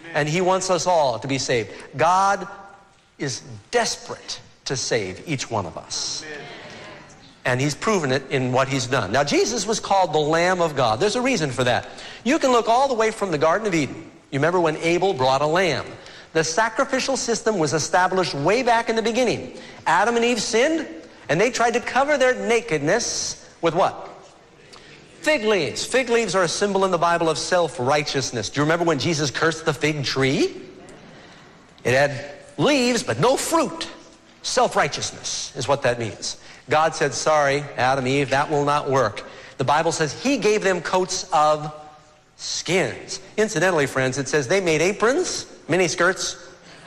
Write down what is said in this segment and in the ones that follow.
And he wants us all to be saved. God is desperate to save each one of us. And he's proven it in what he's done. Now, Jesus was called the Lamb of God. There's a reason for that. You can look all the way from the Garden of Eden. You remember when Abel brought a lamb. The sacrificial system was established way back in the beginning. Adam and Eve sinned, and they tried to cover their nakedness with what? Fig leaves. Fig leaves are a symbol in the Bible of self-righteousness. Do you remember when Jesus cursed the fig tree? It had leaves, but no fruit. Self-righteousness is what that means. God said, sorry, Adam, Eve, that will not work. The Bible says he gave them coats of skins. Incidentally, friends, it says they made aprons, mini skirts.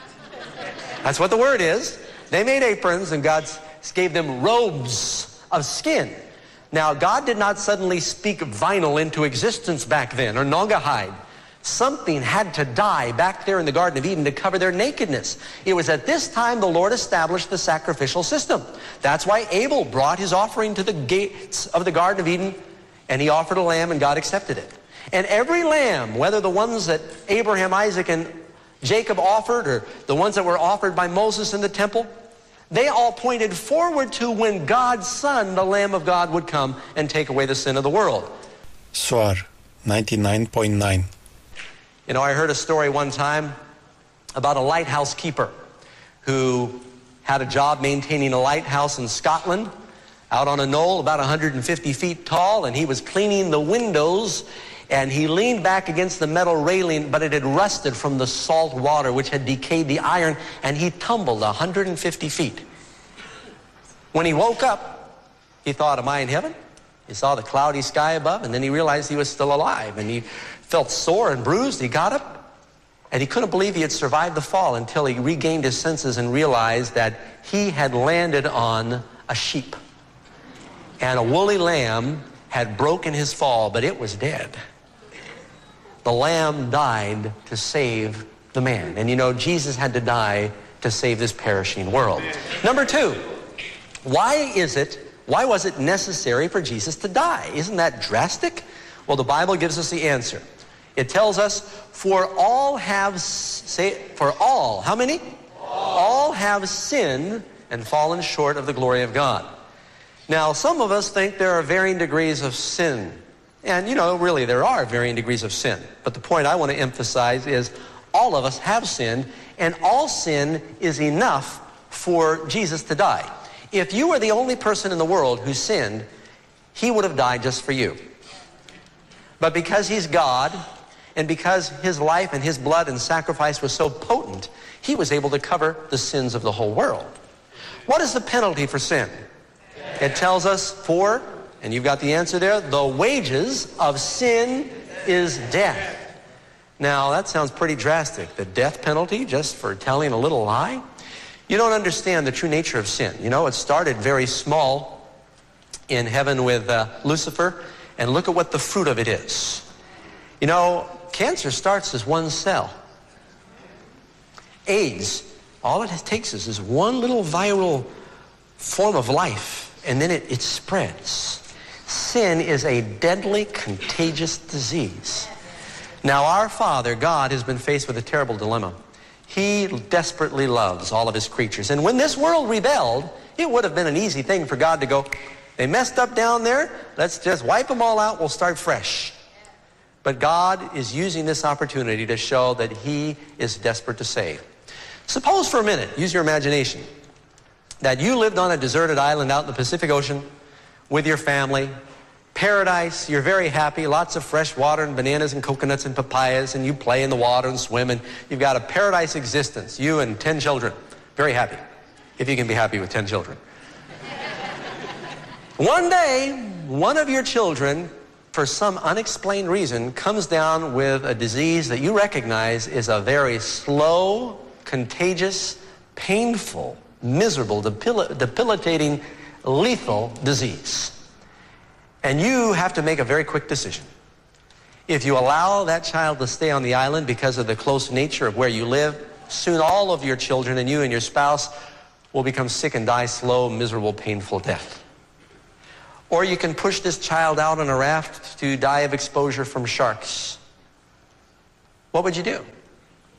That's what the word is. They made aprons, and God gave them robes of skin. Now, God did not suddenly speak vinyl into existence back then, or naugahyde. Something had to die back there in the Garden of Eden to cover their nakedness. It was at this time the Lord established the sacrificial system. That's why Abel brought his offering to the gates of the Garden of Eden, and he offered a lamb, and God accepted it. And every lamb, whether the ones that Abraham, Isaac, and Jacob offered, or the ones that were offered by Moses in the temple, they all pointed forward to when God's Son, the Lamb of God, would come and take away the sin of the world. SOAR 99.9. You know, I heard a story one time about a lighthouse keeper who had a job maintaining a lighthouse in Scotland out on a knoll about 150 feet tall, and he was cleaning the windows, and he leaned back against the metal railing, but it had rusted from the salt water, which had decayed the iron, and he tumbled 150 feet. When he woke up, he thought, am I in heaven? He saw the cloudy sky above, and then he realized he was still alive, and he felt sore and bruised. He got up, and he couldn't believe he had survived the fall until he regained his senses and realized that he had landed on a sheep. And a woolly lamb had broken his fall, but it was dead. The lamb died to save the man. And you know, Jesus had to die to save this perishing world. Number two, why was it necessary for Jesus to die? Isn't that drastic? Well, the Bible gives us the answer. It tells us, for all, how many? All have sinned and fallen short of the glory of God. Now, some of us think there are varying degrees of sin. And, you know, really, there are varying degrees of sin. But the point I want to emphasize is all of us have sinned, and all sin is enough for Jesus to die. If you were the only person in the world who sinned, he would have died just for you. But because he's God, and because his life and his blood and sacrifice was so potent, he was able to cover the sins of the whole world. What is the penalty for sin? It tells us and you've got the answer there, the wages of sin is death. Now, that sounds pretty drastic. The death penalty just for telling a little lie? You don't understand the true nature of sin. You know, it started very small in heaven with Lucifer, and look at what the fruit of it is. You know, cancer starts as one cell. AIDS, all it takes is one little viral form of life, and then it spreads. Sin is a deadly, contagious disease. Now, our Father, God, has been faced with a terrible dilemma. He desperately loves all of his creatures. And when this world rebelled, it would have been an easy thing for God to go, they messed up down there, let's just wipe them all out, we'll start fresh. But God is using this opportunity to show that he is desperate to save. Suppose for a minute, use your imagination, that you lived on a deserted island out in the Pacific Ocean with your family, paradise, you're very happy, lots of fresh water and bananas and coconuts and papayas, and you play in the water and swim, and you've got a paradise existence, you and 10 children. Very happy, if you can be happy with 10 children. One day, one of your children, for some unexplained reason, comes down with a disease that you recognize is a very slow, contagious, painful, miserable, debilitating, lethal disease. And you have to make a very quick decision. If you allow that child to stay on the island because of the close nature of where you live, soon all of your children and you and your spouse will become sick and die slow, miserable, painful death. Or you can push this child out on a raft to die of exposure from sharks. What would you do?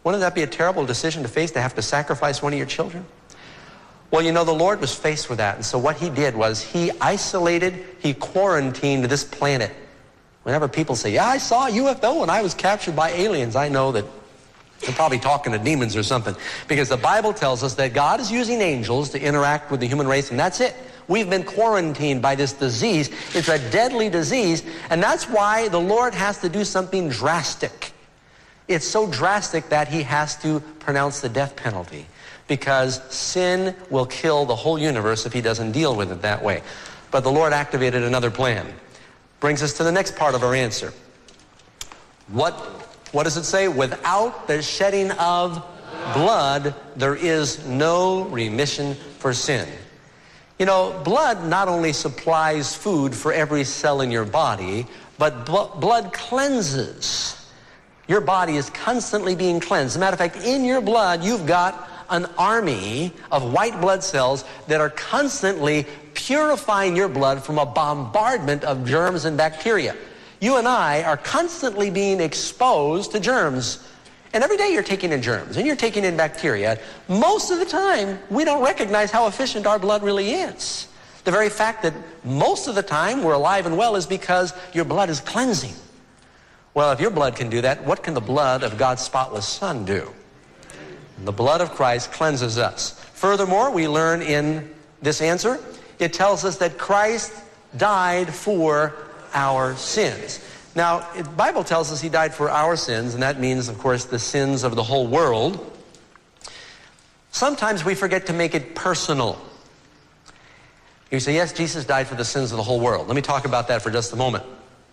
Wouldn't that be a terrible decision to face, to have to sacrifice one of your children? Well, you know, the Lord was faced with that. And so what he did was he isolated, he quarantined this planet. Whenever people say, yeah, I saw a UFO and I was captured by aliens, I know that they're probably talking to demons or something. Because the Bible tells us that God is using angels to interact with the human race, and that's it. We've been quarantined by this disease. It's a deadly disease, and that's why the Lord has to do something drastic. It's so drastic that he has to pronounce the death penalty, because sin will kill the whole universe if he doesn't deal with it that way. But the Lord activated another plan. Brings us to the next part of our answer. What does it say? Without the shedding of blood, there is no remission for sin. You know, blood not only supplies food for every cell in your body, but blood cleanses. Your body is constantly being cleansed. As a matter of fact, in your blood, you've got an army of white blood cells that are constantly purifying your blood from a bombardment of germs and bacteria. You and I are constantly being exposed to germs. And every day you're taking in germs and you're taking in bacteria. Most of the time, we don't recognize how efficient our blood really is. The very fact that most of the time we're alive and well is because your blood is cleansing. Well, if your blood can do that, what can the blood of God's spotless Son do? The blood of Christ cleanses us. Furthermore, we learn in this answer, it tells us that Christ died for our sins. Now, the Bible tells us he died for our sins, and that means, of course, the sins of the whole world. Sometimes we forget to make it personal. You say, yes, Jesus died for the sins of the whole world. Let me talk about that for just a moment.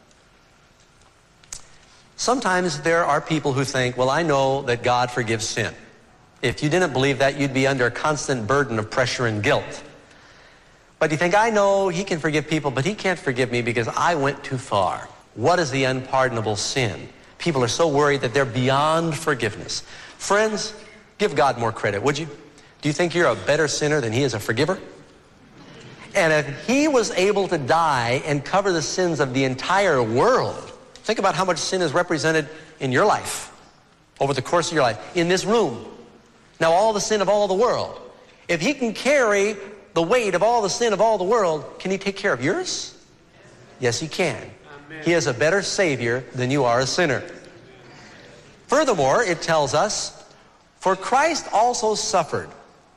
Sometimes there are people who think, well, I know that God forgives sin. If you didn't believe that, you'd be under a constant burden of pressure and guilt. But you think, I know he can forgive people, but he can't forgive me because I went too far. What is the unpardonable sin? People are so worried that they're beyond forgiveness. Friends, give God more credit, would you? Do you think you're a better sinner than he is a forgiver? And if he was able to die and cover the sins of the entire world, think about how much sin is represented in your life, over the course of your life, in this room. Now all the sin of all the world. If he can carry the weight of all the sin of all the world, can he take care of yours? Yes, he can. Amen. He is a better Savior than you are a sinner. Furthermore, it tells us, for Christ also suffered.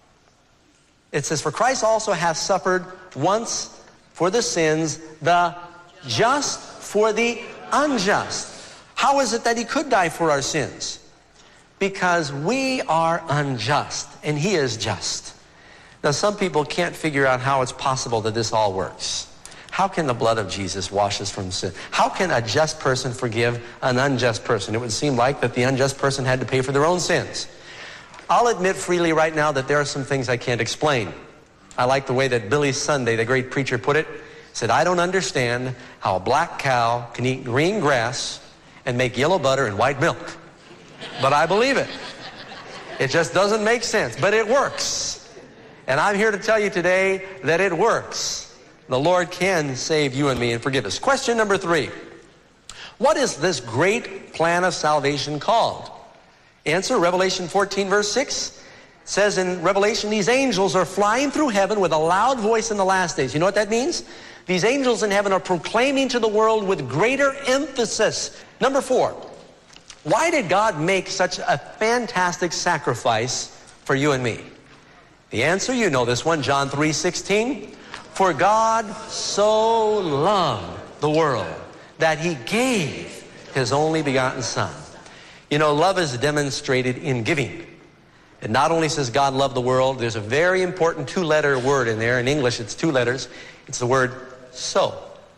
It says, for Christ also hath suffered once for the sins, the just for the unjust. How is it that he could die for our sins? Because we are unjust and he is just. Now, some people can't figure out how it's possible that this all works. How can the blood of Jesus wash us from sin? How can a just person forgive an unjust person? It would seem like that the unjust person had to pay for their own sins. I'll admit freely right now that there are some things I can't explain. I like the way that Billy Sunday, the great preacher, put it. He said, I don't understand how a black cow can eat green grass and make yellow butter and white milk. But I believe it. It just doesn't make sense, but it works. And I'm here to tell you today that it works. The Lord can save you and me and forgive us. Question number 3. What is this great plan of salvation called? Answer, Revelation 14, verse 6. It says in Revelation, these angels are flying through heaven with a loud voice in the last days. You know what that means? These angels in heaven are proclaiming to the world with greater emphasis. Number 4. Why did God make such a fantastic sacrifice for you and me? The answer, you know this one, John 3:16. For God so loved the world that he gave his only begotten Son. You know, love is demonstrated in giving. It not only says God loved the world, there's a very important 2-letter word in there. In English, it's 2 letters. It's the word so.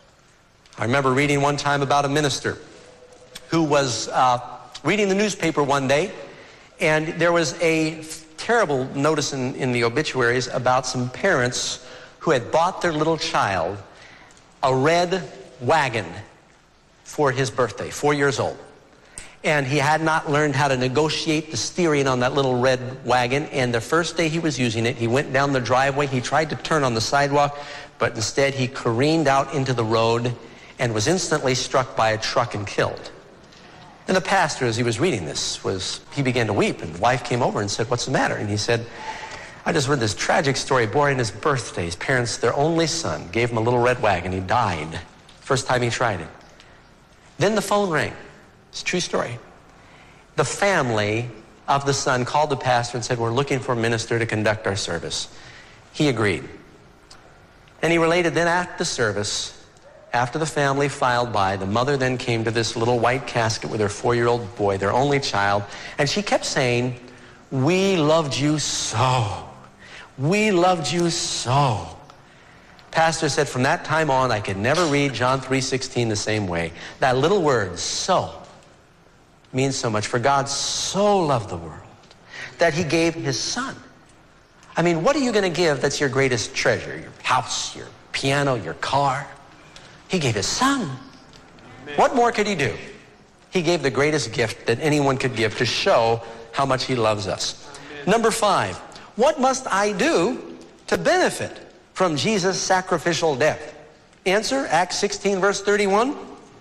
I remember reading one time about a minister who was reading the newspaper one day, and there was a terrible notice in the obituaries about some parents who had bought their little child a red wagon for his birthday, 4 years old. And he had not learned how to negotiate the steering on that little red wagon, and the first day he was using it, he went down the driveway, he tried to turn on the sidewalk, but instead he careened out into the road and was instantly struck by a truck and killed. And the pastor, as he was reading this, he began to weep, and the wife came over and said, "What's the matter?" And he said, "I just read this tragic story. Boy, on his birthday, his parents, their only son, gave him a little red wagon. He died first time he tried it. Then the phone rang. It's a true story. The family of the son called the pastor and said, 'We're looking for a minister to conduct our service.' He agreed. And he related then after the service, after the family filed by, the mother then came to this little white casket with her 4-year-old boy, their only child, and she kept saying, 'We loved you so. We loved you so.'" Pastor said, from that time on, I could never read John 3:16 the same way. That little word, "so," means so much. For God so loved the world that he gave his son. I mean, what are you going to give that's your greatest treasure? Your house, your piano, your car? He gave his son. Amen. What more could he do? He gave the greatest gift that anyone could give to show how much he loves us. Amen. Number 5, what must I do to benefit from Jesus' sacrificial death? Answer, Acts 16, verse 31.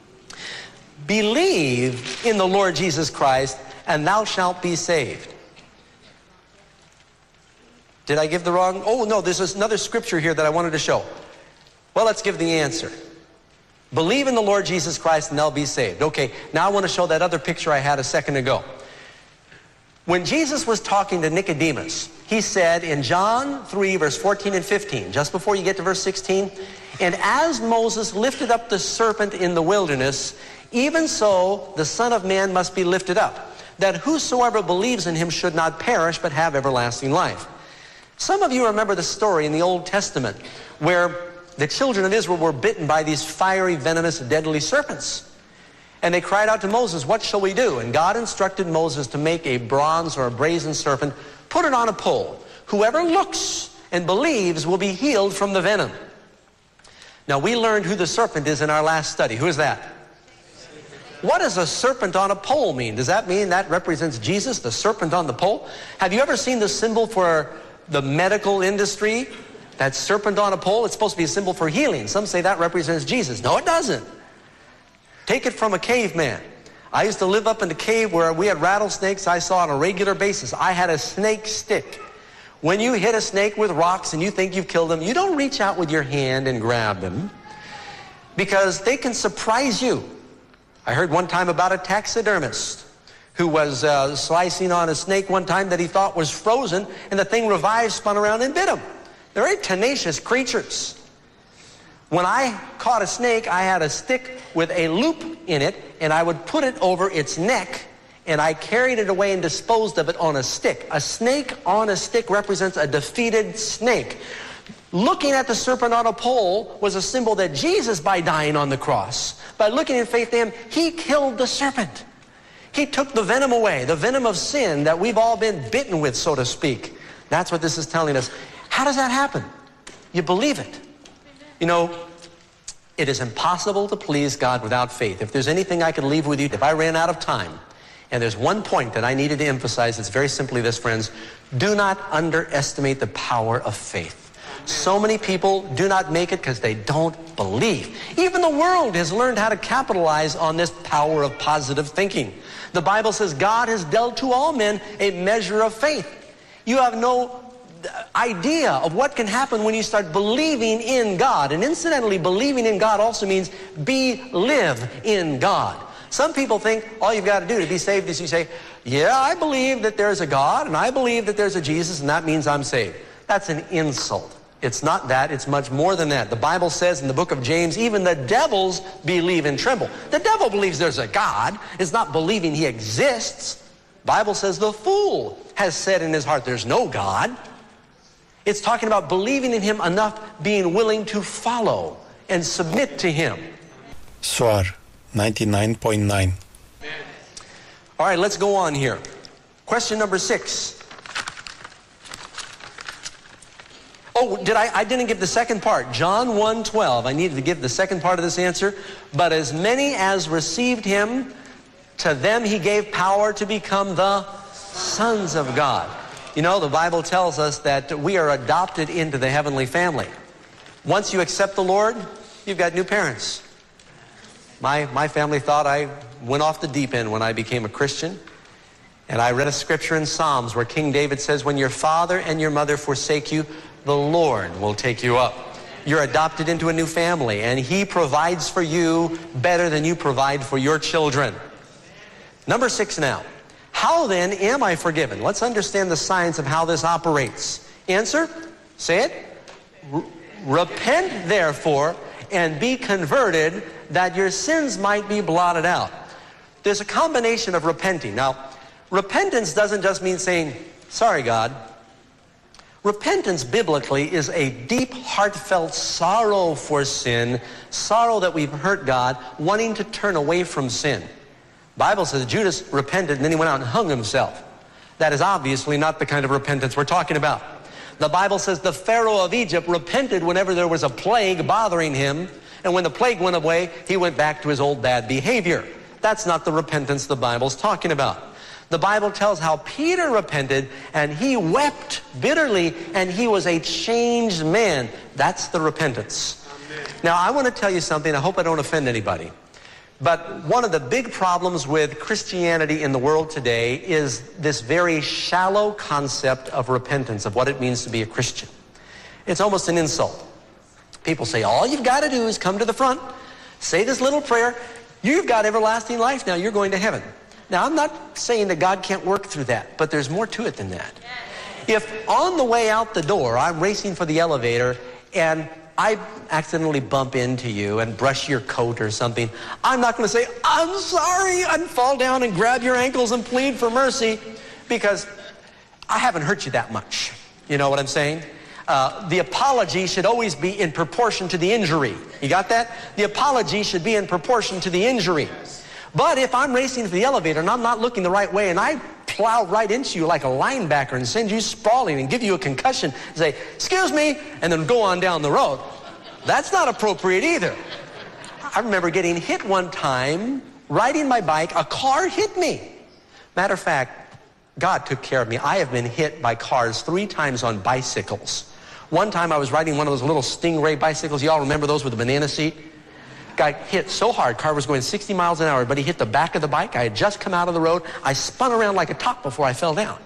Believe in the Lord Jesus Christ, and thou shalt be saved. Did I give the wrong? Oh, no, there's another scripture here that I wanted to show. Well, let's give the answer. Believe in the Lord Jesus Christ, and they'll be saved. Okay, now I want to show that other picture I had a second ago. When Jesus was talking to Nicodemus, he said in John 3, verse 14 and 15, just before you get to verse 16, "And as Moses lifted up the serpent in the wilderness, even so the Son of Man must be lifted up, that whosoever believes in him should not perish, but have everlasting life." Some of you remember the story in the Old Testament where the children of Israel were bitten by these fiery, venomous, deadly serpents. And they cried out to Moses, "What shall we do?" And God instructed Moses to make a bronze or a brazen serpent, put it on a pole. Whoever looks and believes will be healed from the venom. Now, we learned who the serpent is in our last study. Who is that? What does a serpent on a pole mean? Does that mean that represents Jesus, the serpent on the pole? Have you ever seen the symbol for the medical industry? That serpent on a pole, it's supposed to be a symbol for healing. Some say that represents Jesus. No, it doesn't. Take it from a caveman. I used to live up in the cave where we had rattlesnakes I saw on a regular basis. I had a snake stick. When you hit a snake with rocks and you think you've killed them, you don't reach out with your hand and grab them because they can surprise you. I heard one time about a taxidermist who was slicing on a snake one time that he thought was frozen, and the thing revived, spun around, and bit him. They're very tenacious creatures. When I caught a snake, I had a stick with a loop in it, and I would put it over its neck, and I carried it away and disposed of it on a stick. A snake on a stick represents a defeated snake. Looking at the serpent on a pole was a symbol that Jesus, by dying on the cross, by looking in faith to him, he killed the serpent. He took the venom away, the venom of sin that we've all been bitten with, so to speak. That's what this is telling us. How does that happen? You believe it. You know, it is impossible to please God without faith. If there's anything I could leave with you, if I ran out of time, and there's one point that I needed to emphasize, it's very simply this, friends. Do not underestimate the power of faith. So many people do not make it because they don't believe. Even the world has learned how to capitalize on this power of positive thinking. The Bible says God has dealt to all men a measure of faith. You have no idea of what can happen when you start believing in God. And incidentally, believing in God also means live in God. Some people think all you've got to do to be saved is you say, "Yeah, I believe that there's a God, and I believe that there's a Jesus, and that means I'm saved." That's an insult. It's not that. It's much more than that. The Bible says in the book of James, even the devils believe and tremble. The devil believes there's a God. It's not believing he exists. The Bible says the fool has said in his heart there's no God. It's talking about believing in him enough, being willing to follow and submit to him. SOAR 99.9. All right, let's go on here. Question number 6. Oh, I didn't give the second part. John 1:12. I needed to give the second part of this answer. But as many as received him, to them he gave power to become the sons of God. You know, the Bible tells us that we are adopted into the heavenly family. Once you accept the Lord, you've got new parents. My family thought I went off the deep end when I became a Christian. And I read a scripture in Psalms where King David says, when your father and your mother forsake you, the Lord will take you up. You're adopted into a new family, and He provides for you better than you provide for your children. Number 6 now. How then am I forgiven? Let's understand the science of how this operates. Answer? Say it. Repent, therefore, and be converted, that your sins might be blotted out. There's a combination of repenting. Now, repentance doesn't just mean saying, sorry, God. Repentance biblically is a deep, heartfelt sorrow for sin, sorrow that we've hurt God, wanting to turn away from sin. The Bible says Judas repented and then he went out and hung himself. That is obviously not the kind of repentance we're talking about. The Bible says the Pharaoh of Egypt repented whenever there was a plague bothering him, and when the plague went away, he went back to his old bad behavior. That's not the repentance the Bible's talking about. The Bible tells how Peter repented, and he wept bitterly, and he was a changed man. That's the repentance. Amen. Now, I want to tell you something. I hope I don't offend anybody. But one of the big problems with Christianity in the world today is this very shallow concept of repentance, of what it means to be a Christian. It's almost an insult. People say, all you've got to do is come to the front, say this little prayer. You've got everlasting life now. You're going to heaven. Now, I'm not saying that God can't work through that, but there's more to it than that. If on the way out the door, I'm racing for the elevator, and I accidentally bump into you and brush your coat or something, I'm not going to say, I'm sorry, and fall down and grab your ankles and plead for mercy, because I haven't hurt you that much. You know what I'm saying? The apology should always be in proportion to the injury. You got that? The apology should be in proportion to the injury. But if I'm racing for the elevator and I'm not looking the right way and I plow right into you like a linebacker and send you sprawling and give you a concussion and say, excuse me, and then go on down the road, that's not appropriate either. I remember getting hit one time, riding my bike, a car hit me. Matter of fact, God took care of me. I have been hit by cars 3 times on bicycles. One time I was riding one of those little Stingray bicycles. You all remember those with the banana seat? Got hit so hard, car was going 60 miles an hour, but he hit the back of the bike. I had just come out of the road. I spun around like a top before I fell down.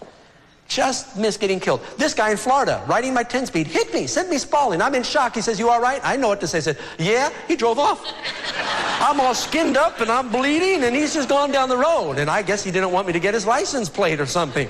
Just missed getting killed. This guy in Florida, riding my 10-speed, hit me, sent me sprawling. I'm in shock. He says, you all right? I know what to say. I said, yeah. He drove off. I'm all skinned up and I'm bleeding, and he's just gone down the road. And I guess he didn't want me to get his license plate or something.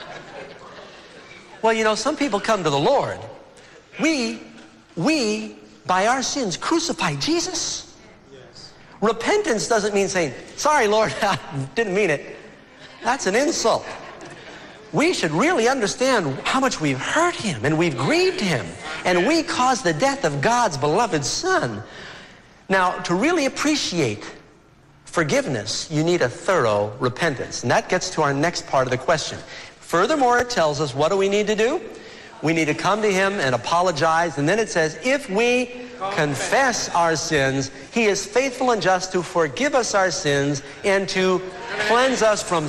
Well, you know, some people come to the Lord. We by our sins, crucify Jesus. Yes. Repentance doesn't mean saying, sorry, Lord, I didn't mean it. That's an insult. We should really understand how much we've hurt Him and we've grieved Him, and we caused the death of God's beloved Son. Now, to really appreciate forgiveness, you need a thorough repentance. And that gets to our next part of the question. Furthermore, it tells us, what do we need to do? We need to come to Him and apologize. And then it says, if we confess our sins, He is faithful and just to forgive us our sins and to cleanse us from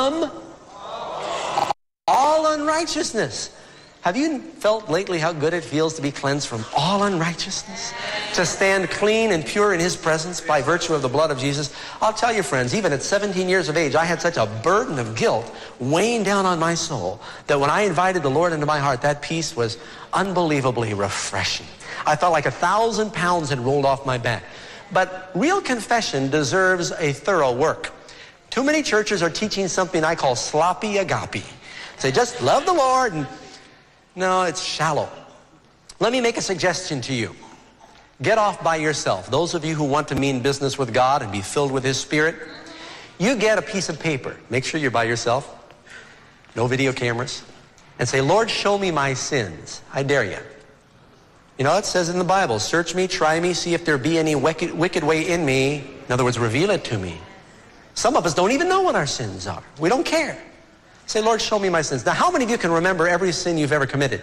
all unrighteousness. Have you felt lately how good it feels to be cleansed from all unrighteousness? To stand clean and pure in His presence by virtue of the blood of Jesus? I'll tell you, friends, even at 17 years of age, I had such a burden of guilt weighing down on my soul that when I invited the Lord into my heart, that peace was unbelievably refreshing. I felt like 1,000 pounds had rolled off my back. But real confession deserves a thorough work. Too many churches are teaching something I call sloppy agape. Say, just love the Lord. And no, it's shallow. Let me make a suggestion to you. Get off by yourself. Those of you who want to mean business with God and be filled with His Spirit, you get a piece of paper. Make sure you're by yourself. No video cameras. And say, Lord, show me my sins. I dare you. You know, it says in the Bible, search me, try me, see if there be any wicked way in me. In other words, reveal it to me. Some of us don't even know what our sins are. We don't care. Say, Lord, show me my sins. Now, how many of you can remember every sin you've ever committed?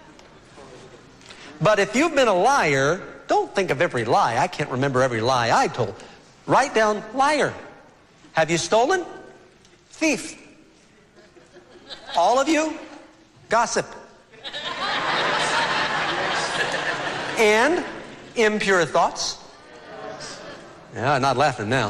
But if you've been a liar, don't think of every lie. I can't remember every lie I told. Write down liar. Have you stolen? Thief. All of you? Gossip. And impure thoughts. Yeah, not laughing now.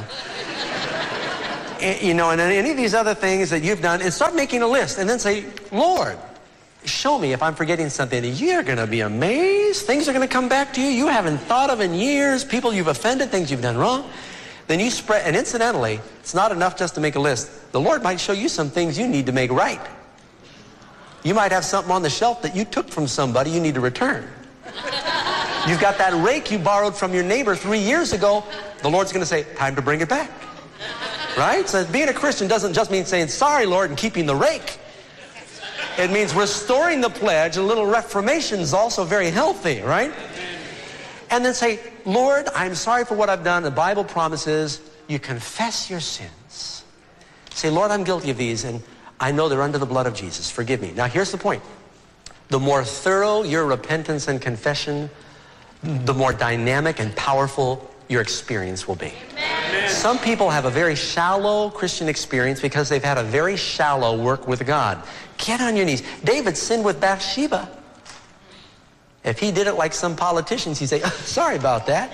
You know, and any of these other things that you've done, and start making a list and then say, Lord, show me if I'm forgetting something. You're going to be amazed. Things are going to come back to you you haven't thought of in years, people you've offended, things you've done wrong. Then you spread, and incidentally, it's not enough just to make a list. The Lord might show you some things you need to make right. You might have something on the shelf that you took from somebody you need to return. You've got that rake you borrowed from your neighbor 3 years ago. The Lord's going to say, time to bring it back. Right? So being a Christian doesn't just mean saying, sorry, Lord, and keeping the rake. It means restoring the pledge. A little reformation is also very healthy, right? And then say, Lord, I'm sorry for what I've done. The Bible promises you confess your sins. Say, Lord, I'm guilty of these, and I know they're under the blood of Jesus. Forgive me. Now, here's the point. The more thorough your repentance and confession, the more dynamic and powerful your experience will be. Amen. Some people have a very shallow Christian experience because they've had a very shallow work with God. Get on your knees. David sinned with Bathsheba. If he did it like some politicians, he'd say, oh, sorry about that.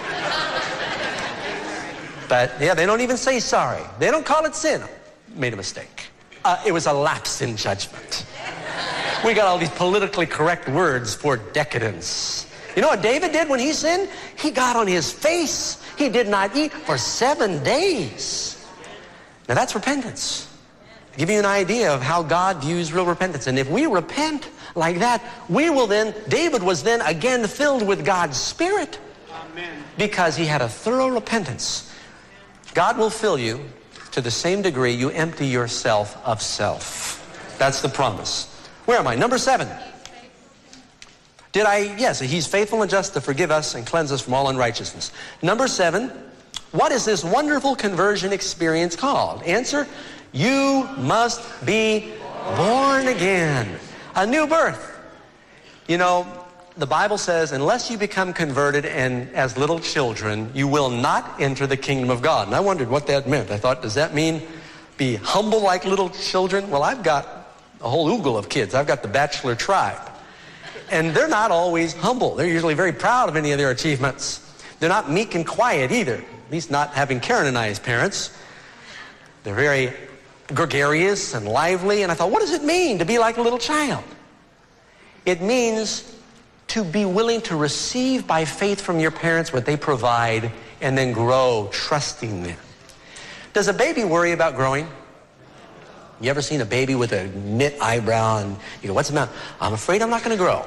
But yeah, they don't even say sorry. They don't call it sin. Made a mistake. It was a lapse in judgment. We got all these politically correct words for decadence. You know what David did when he sinned? He got on his face. He did not eat for 7 days. Now that's repentance. To give you an idea of how God views real repentance. And if we repent like that, we will then, David was then again filled with God's Spirit. Amen. Because he had a thorough repentance. God will fill you to the same degree you empty yourself of self. That's the promise. Where am I? Number 7. Yes, he's faithful and just to forgive us and cleanse us from all unrighteousness. Number 7, what is this wonderful conversion experience called? Answer, you must be born again. A new birth. You know, the Bible says, unless you become converted and as little children, you will not enter the kingdom of God. And I wondered what that meant. I thought, does that mean be humble like little children? Well, I've got a whole oodle of kids. I've got the bachelor tribe. And they're not always humble. They're usually very proud of any of their achievements. They're not meek and quiet either, at least not having Karen and I as parents. They're very gregarious and lively. And I thought, what does it mean to be like a little child? It means to be willing to receive by faith from your parents what they provide and then grow, trusting them. Does a baby worry about growing? You ever seen a baby with a knit eyebrow and you go, what's the matter? I'm afraid I'm not going to grow.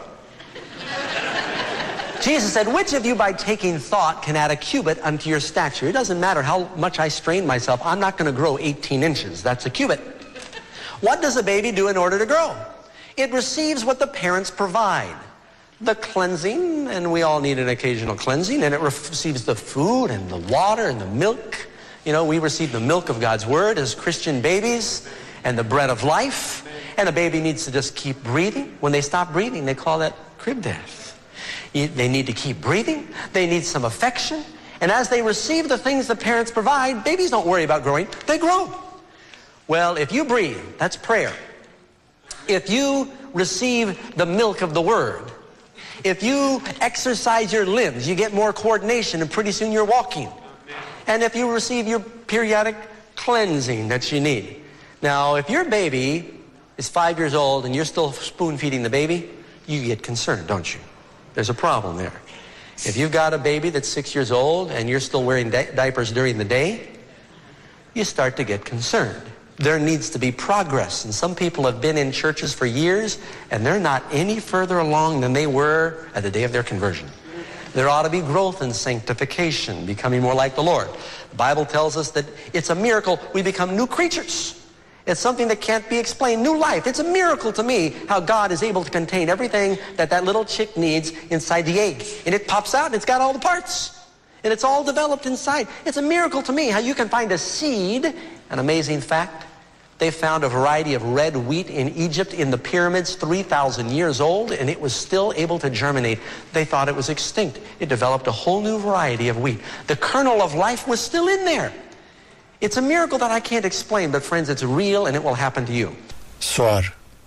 Jesus said, which of you by taking thought can add a cubit unto your stature? It doesn't matter how much I strain myself. I'm not going to grow 18 inches. That's a cubit. What does a baby do in order to grow? It receives what the parents provide. The cleansing, and we all need an occasional cleansing, and it receives the food and the water and the milk. You know, we receive the milk of God's Word as Christian babies and the bread of life. And a baby needs to just keep breathing. When they stop breathing, they call that crib death. They need to keep breathing. They need some affection. And as they receive the things the parents provide, babies don't worry about growing. They grow. Well, if you breathe, that's prayer. If you receive the milk of the Word, if you exercise your limbs, you get more coordination and pretty soon you're walking. And if you receive your periodic cleansing that you need. Now, if your baby is 5 years old and you're still spoon feeding the baby, you get concerned, don't you? There's a problem there. If you've got a baby that's 6 years old and you're still wearing diapers during the day, you start to get concerned. There needs to be progress. And some people have been in churches for years and they're not any further along than they were at the day of their conversion. There ought to be growth in sanctification, becoming more like the Lord. The Bible tells us that it's a miracle we become new creatures. It's something that can't be explained. New life. It's a miracle to me how God is able to contain everything that that little chick needs inside the egg. And it pops out and it's got all the parts. And it's all developed inside. It's a miracle to me how you can find a seed. An amazing fact. They found a variety of red wheat in Egypt in the pyramids 3,000 years old, and it was still able to germinate. They thought it was extinct. It developed a whole new variety of wheat. The kernel of life was still in there. It's a miracle that I can't explain, but friends, it's real and it will happen to you. SOAR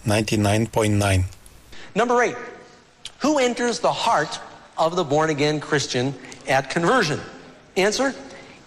99.9. Number 8, who enters the heart of the born-again Christian at conversion? Answer,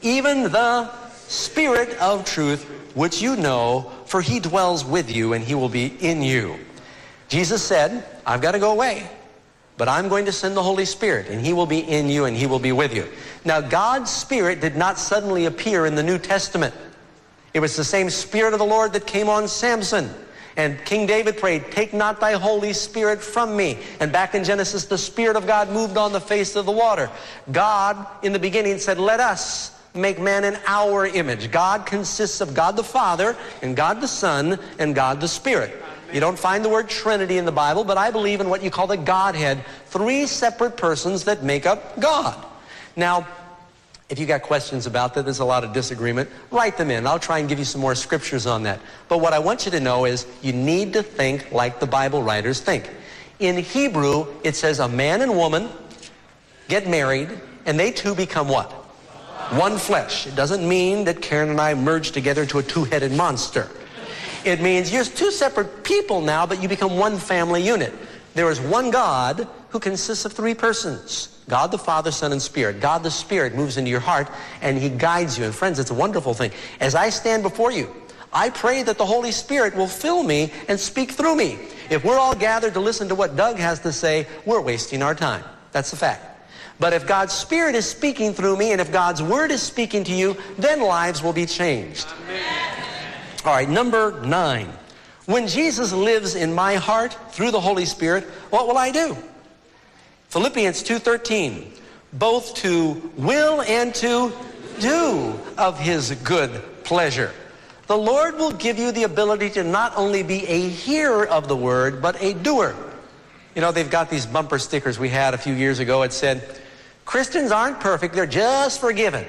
even the Spirit of truth, which you know, for he dwells with you and he will be in you. Jesus said, I've got to go away, but I'm going to send the Holy Spirit, and he will be in you and he will be with you. Now, God's Spirit did not suddenly appear in the New Testament. It was the same Spirit of the Lord that came on Samson. And King David prayed, take not thy Holy Spirit from me. And back in Genesis, the Spirit of God moved on the face of the water. God, in the beginning, said, let us make man in our image. God consists of God the Father, and God the Son, and God the Spirit. You don't find the word Trinity in the Bible, but I believe in what you call the Godhead, 3 separate persons that make up God. Now, if you got questions about that, there's a lot of disagreement, write them in. I'll try and give you some more scriptures on that. But what I want you to know is you need to think like the Bible writers think. In Hebrew, it says a man and woman get married, and they two become what? One flesh. It doesn't mean that Karen and I merge together into a 2-headed monster. It means you're 2 separate people now, but you become one family unit. There is one God who consists of 3 persons. God the Father, Son, and Spirit. God the Spirit moves into your heart and he guides you. And friends, it's a wonderful thing. As I stand before you, I pray that the Holy Spirit will fill me and speak through me. If we're all gathered to listen to what Doug has to say, we're wasting our time. That's the fact. But if God's Spirit is speaking through me and if God's Word is speaking to you, then lives will be changed. Amen. All right, number 9. When Jesus lives in my heart through the Holy Spirit, what will I do? Philippians 2:13, both to will and to do of his good pleasure. The Lord will give you the ability to not only be a hearer of the word, but a doer. You know, they've got these bumper stickers we had a few years ago. It said, Christians aren't perfect, they're just forgiven.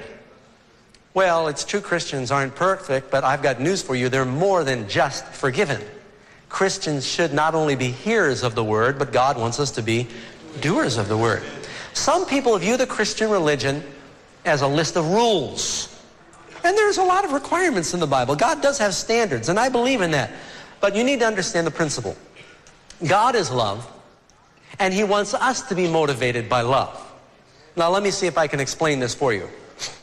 Well, it's true Christians aren't perfect, but I've got news for you. They're more than just forgiven. Christians should not only be hearers of the word, but God wants us to be doers of the word. Some people view the Christian religion as a list of rules. And there's a lot of requirements in the Bible. God does have standards, and I believe in that. But you need to understand the principle. God is love, and he wants us to be motivated by love. Now, let me see if I can explain this for you.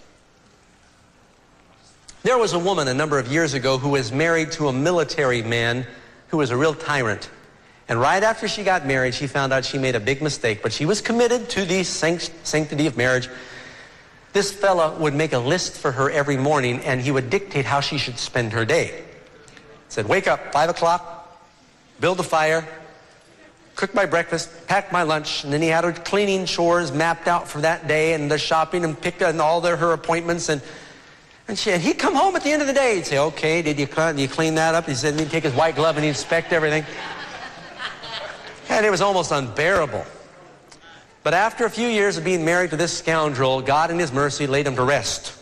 There was a woman a number of years ago who was married to a military man who was a real tyrant. And right after she got married, she found out she made a big mistake, but she was committed to the sanctity of marriage. This fella would make a list for her every morning, and he would dictate how she should spend her day. He said, wake up, 5 o'clock, build a fire, cook my breakfast, pack my lunch, and then he had her cleaning chores mapped out for that day, and the shopping, and picked on all her appointments, and he'd come home at the end of the day. He'd say, okay, did you clean that up? He said, he'd take his white glove and he'd inspect everything. And it was almost unbearable. But after a few years of being married to this scoundrel, God in his mercy laid him to rest.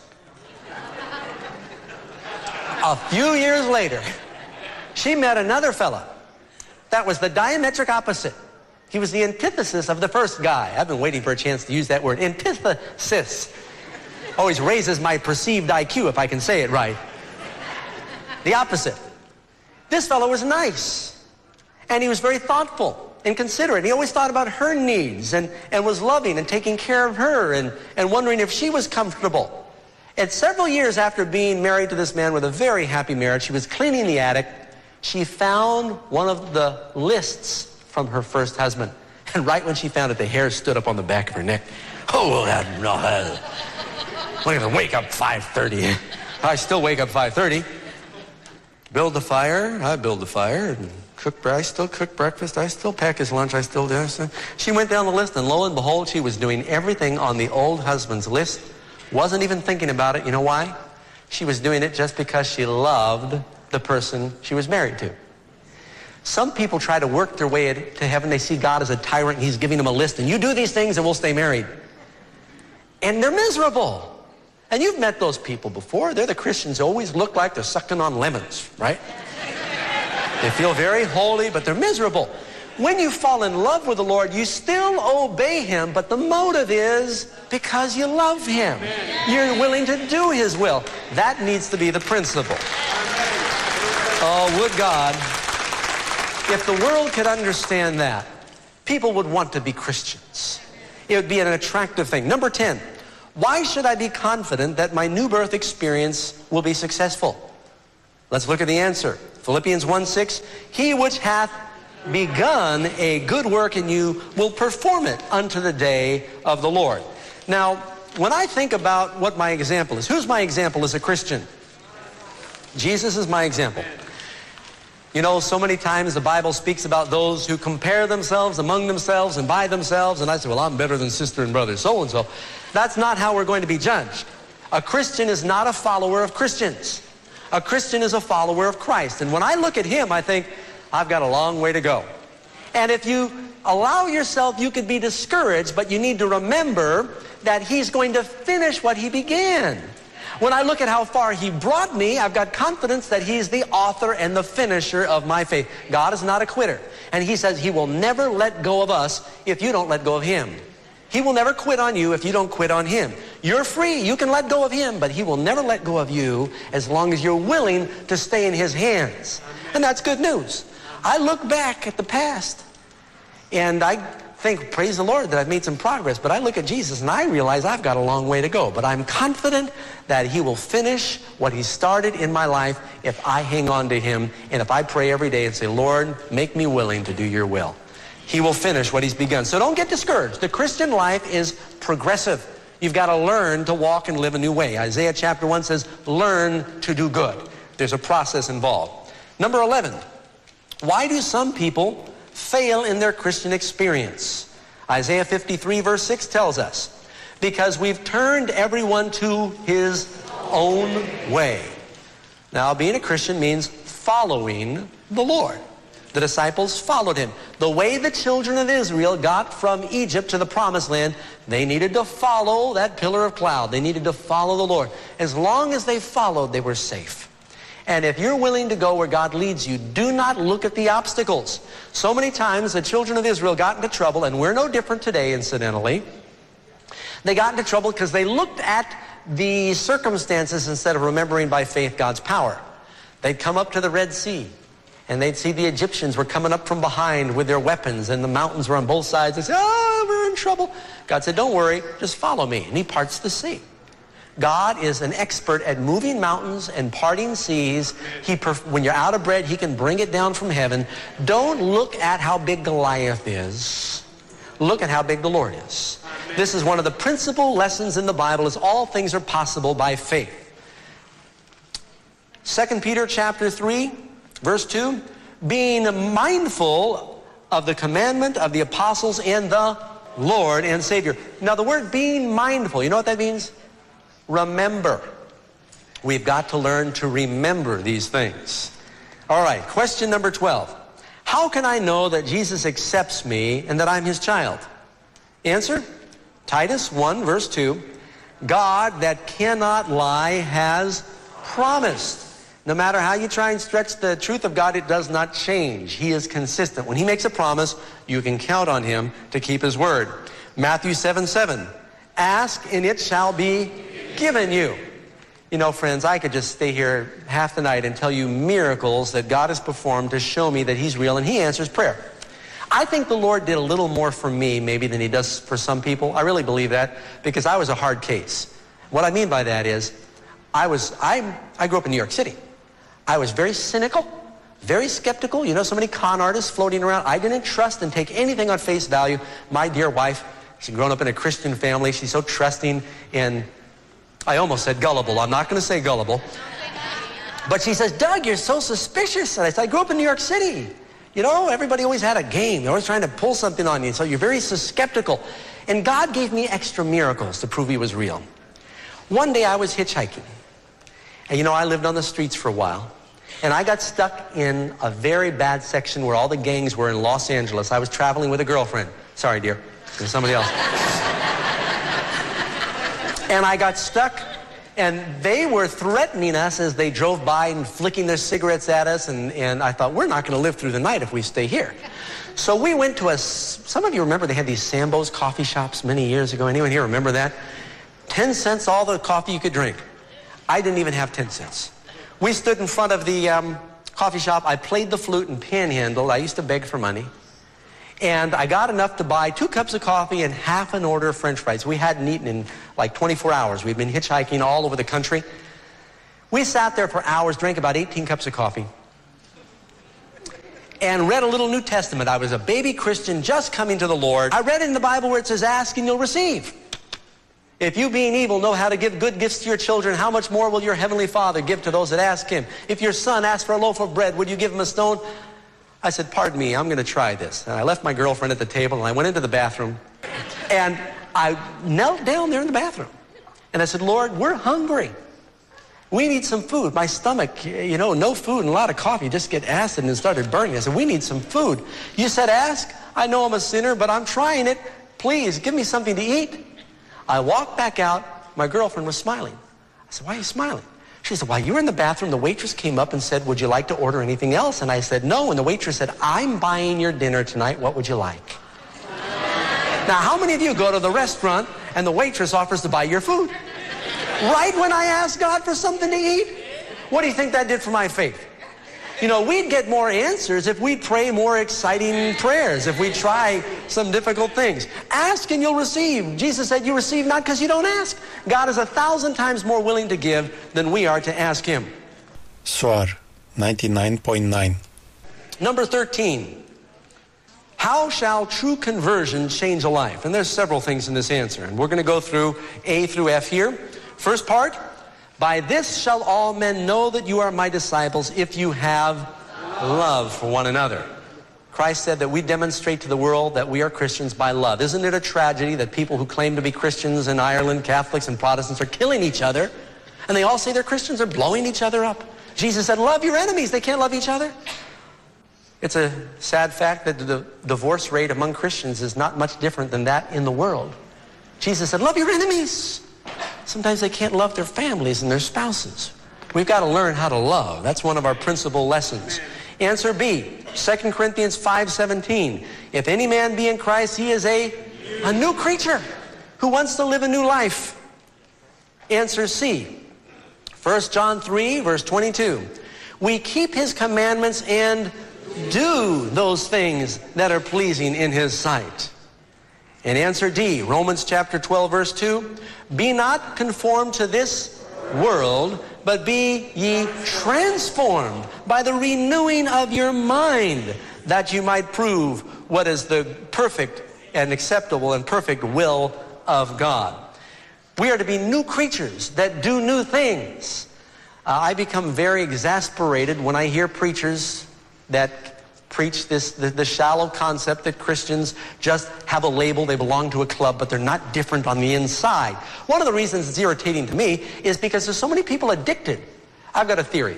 A few years later, she met another fella. That was the diametric opposite. He was the antithesis of the first guy. I've been waiting for a chance to use that word, antithesis. Always raises my perceived IQ if I can say it right. The opposite. This fellow was nice, and he was very thoughtful and considerate. He always thought about her needs and was loving and taking care of her and wondering if she was comfortable. And several years after being married to this man with a very happy marriage, she was cleaning the attic. She found one of the lists from her first husband. And right when she found it, the hair stood up on the back of her neck. Oh, no. Look at the wake up 5:30. I still wake up 5:30. Build the fire. I build the fire. And I still cook breakfast. I still pack his lunch. I still do. She went down the list, and lo and behold, she was doing everything on the old husband's list. Wasn't even thinking about it. You know why? She was doing it just because she loved the person she was married to. Some people try to work their way to heaven. They see God as a tyrant, and he's giving them a list, and you do these things and we'll stay married. And they're miserable. And you've met those people before. They're the Christians who always look like they're sucking on lemons, right? They feel very holy, but they're miserable. When you fall in love with the Lord, you still obey him, but the motive is because you love him. You're willing to do his will. That needs to be the principle. Oh, would God, if the world could understand that, people would want to be Christians. It would be an attractive thing. Number 10, Why should I be confident that my new birth experience will be successful? Let's look at the answer. Philippians 1:6, he which hath begun a good work in you will perform it unto the day of the Lord. Now, when I think about what my example is, who's my example as a Christian? Jesus is my example. You know, so many times the Bible speaks about those who compare themselves among themselves and by themselves, and I say, well, I'm better than sister and brother so-and-so. That's not how we're going to be judged. A Christian is not a follower of Christians. A Christian is a follower of Christ. And when I look at him, I think, I've got a long way to go. And if you allow yourself, you could be discouraged, but you need to remember that he's going to finish what he began. When I look at how far he brought me, I've got confidence that he's the author and the finisher of my faith. God is not a quitter. And he says he will never let go of us if you don't let go of him. He will never quit on you if you don't quit on him. You're free. You can let go of him, but he will never let go of you as long as you're willing to stay in his hands. And that's good news. I look back at the past and I think, praise the Lord, that I've made some progress. But I look at Jesus and I realize I've got a long way to go. But I'm confident that he will finish what he started in my life if I hang on to him and if I pray every day and say, Lord, make me willing to do your will. He will finish what he's begun. So don't get discouraged. The Christian life is progressive. You've got to learn to walk and live a new way. Isaiah chapter 1 says, learn to do good. There's a process involved. Number 11, why do some people fail in their Christian experience? Isaiah 53 verse 6 tells us, because we've turned everyone to his own way. Now, being a Christian means following the Lord. The disciples followed him. The way the children of Israel got from Egypt to the promised land, they needed to follow that pillar of cloud. They needed to follow the Lord. As long as they followed, they were safe. And if you're willing to go where God leads you, do not look at the obstacles. So many times the children of Israel got into trouble, and we're no different today, incidentally. They got into trouble because they looked at the circumstances instead of remembering by faith God's power. They'd come up to the Red Sea, and they'd see the Egyptians were coming up from behind with their weapons, and the mountains were on both sides. They said, oh, we're in trouble. God said, don't worry, just follow me. And he parts the sea. God is an expert at moving mountains and parting seas. When you're out of bread, he can bring it down from heaven. Don't look at how big Goliath is. Look at how big the Lord is. This is one of the principal lessons in the Bible, is all things are possible by faith. 2 Peter chapter 3, verse 2, being mindful of the commandment of the apostles and the Lord and Savior. Now the word being mindful, you know what that means? Remember. We've got to learn to remember these things. All right, question number 12. How can I know that Jesus accepts me and that I'm his child? Answer, Titus 1, verse 2. God that cannot lie has promised. No matter how you try and stretch the truth of God, it does not change. He is consistent. When he makes a promise, you can count on him to keep his word. Matthew 7:7. Ask and it shall be given you. You know, friends, I could just stay here half the night and tell you miracles that God has performed to show me that he's real, and he answers prayer. I think the Lord did a little more for me maybe than he does for some people. I really believe that, because I was a hard case. What I mean by that is, I grew up in New York City. I was very cynical, very skeptical. You know, so many con artists floating around. I didn't trust and take anything on face value. My dear wife, she's grown up in a Christian family. She's so trusting in, I almost said gullible. I'm not going to say gullible. But she says, Doug, you're so suspicious. And I said, I grew up in New York City. You know, everybody always had a game. They're always trying to pull something on you. So you're very skeptical. And God gave me extra miracles to prove he was real. One day I was hitchhiking. And you know, I lived on the streets for a while. And I got stuck in a very bad section where all the gangs were in Los Angeles. I was traveling with a girlfriend. Sorry, dear. There's somebody else. And I got stuck, and they were threatening us as they drove by and flicking their cigarettes at us. And I thought, we're not going to live through the night if we stay here. So we went to some of you remember they had these Sambo's coffee shops many years ago. Anyone here remember that? 10 cents all the coffee you could drink. I didn't even have 10 cents. We stood in front of the coffee shop. I played the flute and panhandled. I used to beg for money. And I got enough to buy 2 cups of coffee and half an order of French fries. We hadn't eaten in like 24 hours. We'd been hitchhiking all over the country. We sat there for hours, drank about 18 cups of coffee, and read a little New Testament. I was a baby Christian just coming to the Lord. I read in the Bible where it says, ask and you'll receive. If you being evil know how to give good gifts to your children, how much more will your heavenly Father give to those that ask him? If your son asks for a loaf of bread, would you give him a stone? I said, pardon me, I'm going to try this. And I left my girlfriend at the table, and I went into the bathroom, and I knelt down there in the bathroom. And I said, Lord, we're hungry. We need some food. My stomach, you know, no food and a lot of coffee, just get acid and started burning. I said, we need some food. You said, ask. I know I'm a sinner, but I'm trying it. Please, give me something to eat. I walked back out. My girlfriend was smiling. I said, why are you smiling? She said, while you were in the bathroom, the waitress came up and said, would you like to order anything else? And I said, no. And the waitress said, I'm buying your dinner tonight. What would you like? Now, how many of you go to the restaurant and the waitress offers to buy your food? Right when I asked God for something to eat? What do you think that did for my faith? You know, we'd get more answers if we'd pray more exciting prayers, if we try some difficult things. Ask and you'll receive. Jesus said you receive not because you don't ask. God is 1,000 times more willing to give than we are to ask him. Soar 99.9. Number 13. How shall true conversion change a life? And there's several things in this answer. And we're going to go through A through F here. First part. By this shall all men know that you are my disciples if you have love for one another. Christ said that we demonstrate to the world that we are Christians by love. Isn't it a tragedy that people who claim to be Christians in Ireland, Catholics and Protestants, are killing each other, and they all say they're Christians, are blowing each other up? Jesus said, love your enemies. They can't love each other. It's a sad fact that the divorce rate among Christians is not much different than that in the world. Jesus said, love your enemies. Sometimes they can't love their families and their spouses. We've got to learn how to love. That's one of our principal lessons. Answer B, 2 Corinthians 5:17. If any man be in Christ, he is a new creature who wants to live a new life. Answer C, 1 John 3, verse 22. We keep his commandments and do those things that are pleasing in his sight. And answer D, Romans chapter 12, verse 2. Be not conformed to this world, but be ye transformed by the renewing of your mind, that you might prove what is the perfect and acceptable and perfect will of God. We are to be new creatures that do new things. I become very exasperated when I hear preachers that preach the shallow concept that Christians just have a label, they belong to a club, but they're not different on the inside. One of the reasons it's irritating to me is because there's so many people addicted. I've got a theory.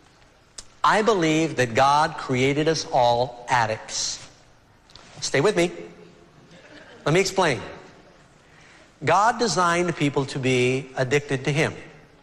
I believe that God created us all addicts. Stay with me. Let me explain. God designed people to be addicted to him.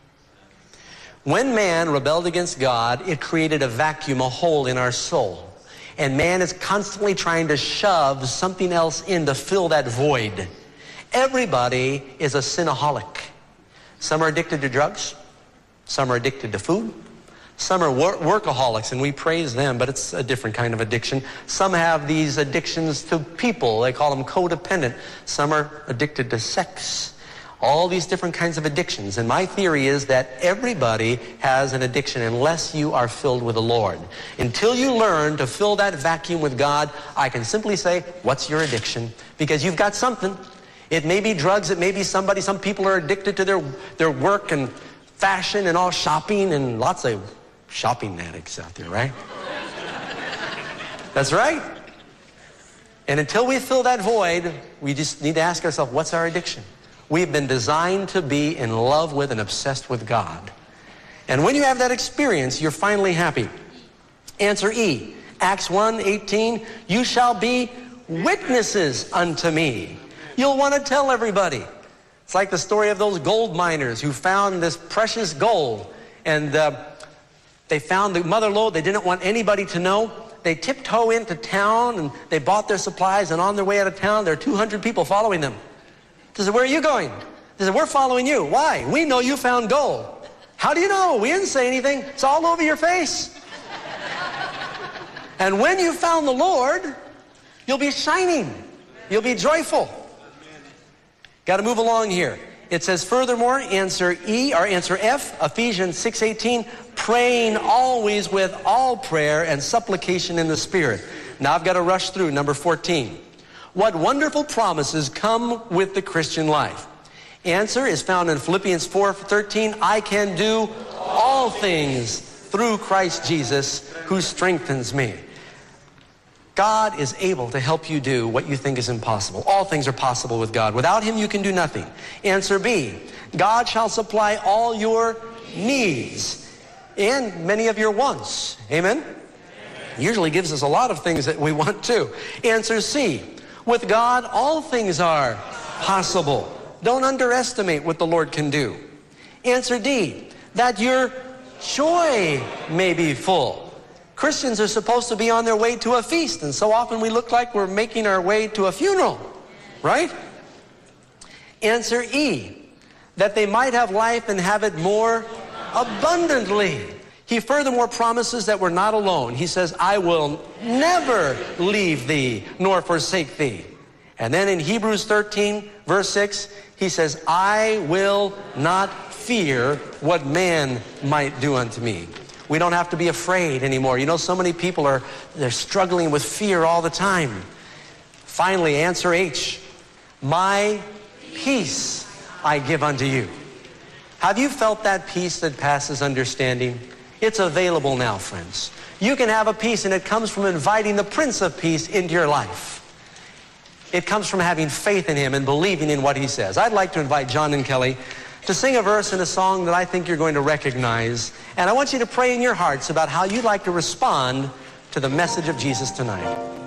When man rebelled against God, it created a vacuum, a hole in our soul. And man is constantly trying to shove something else in to fill that void. Everybody is a sinaholic. Some are addicted to drugs. Some are addicted to food. Some are workaholics, and we praise them, but it's a different kind of addiction. Some have these addictions to people. They call them codependent. Some are addicted to sex. All these different kinds of addictions. And my theory is that everybody has an addiction unless you are filled with the Lord. Until you learn to fill that vacuum with God, I can simply say, what's your addiction? Because you've got something. It may be drugs, it may be somebody. Some people are addicted to their work and fashion and all shopping, and lots of shopping addicts out there, right? That's right. And until we fill that void, we just need to ask ourselves, what's our addiction? We've been designed to be in love with and obsessed with God. And when you have that experience, you're finally happy. Answer E, Acts 1:18, you shall be witnesses unto me. You'll want to tell everybody. It's like the story of those gold miners who found this precious gold. And they found the mother lode. They didn't want anybody to know. They tiptoe into town and they bought their supplies, and on their way out of town, there are 200 people following them. They said, where are you going? They said, we're following you. Why? We know you found gold. How do you know? We didn't say anything. It's all over your face. And when you found the Lord, You'll be shining. You'll be joyful. Got to move along here. It says, furthermore, answer F, Ephesians 6:18, praying always with all prayer and supplication in the Spirit. Now I've got to rush through number 14. What wonderful promises come with the Christian life? Answer is found in Philippians 4:13. I can do all things through Christ Jesus who strengthens me. God is able to help you do what you think is impossible. All things are possible with God. Without Him, you can do nothing. Answer B, God shall supply all your needs and many of your wants. Amen? He usually gives us a lot of things that we want too. Answer C, with God, all things are possible. Don't underestimate what the Lord can do. Answer D, that your joy may be full. Christians are supposed to be on their way to a feast, and so often we look like we're making our way to a funeral, right? Answer E, that they might have life and have it more abundantly. He furthermore promises that we're not alone. He says, I will never leave thee nor forsake thee. And then in Hebrews 13, verse 6, he says, I will not fear what man might do unto me. We don't have to be afraid anymore. You know, so many people they're struggling with fear all the time. Finally, answer H. My peace I give unto you. Have you felt that peace that passes understanding? It's available now, friends. You can have a peace, and it comes from inviting the Prince of Peace into your life. It comes from having faith in Him and believing in what He says. I'd like to invite John and Kelly to sing a verse in a song that I think you're going to recognize. And I want you to pray in your hearts about how you'd like to respond to the message of Jesus tonight.